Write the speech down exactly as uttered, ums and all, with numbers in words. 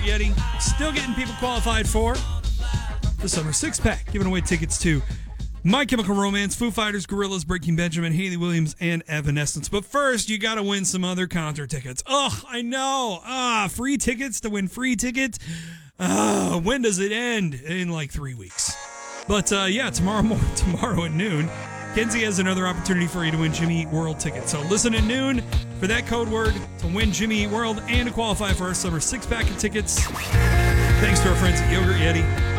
Yeti. Still getting people qualified for the Summer Six Pack. Giving away tickets to My Chemical Romance, Foo Fighters, Gorillaz, Breaking Benjamin, Hayley Williams, and Evanescence. But first, you got to win some other concert tickets. Oh, I know. Ah, free tickets to win free tickets. Ah, when does it end? In like three weeks. But uh, yeah, tomorrow morning, tomorrow at noon, Kenzie has another opportunity for you to win Jimmy Eat World tickets. So listen at noon for that code word to win Jimmy Eat World and to qualify for our Summer Six Pack of tickets. Thanks to our friends at Yogurt Yeti.